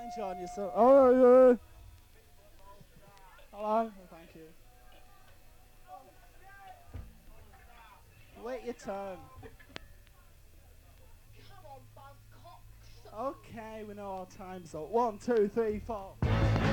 John, you're so. Oh, yeah. Hello. Oh, thank you. Wait your turn. Okay, we know our time's up. 1, 2, 3, 4.